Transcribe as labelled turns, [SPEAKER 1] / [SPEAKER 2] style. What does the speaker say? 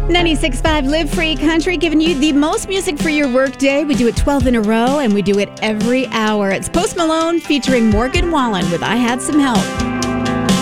[SPEAKER 1] 96.5 Live Free Country, giving you the most music for your workday. We do it 12 in a row, and we do it every hour. It's Post Malone featuring Morgan Wallen with I Had Some Help.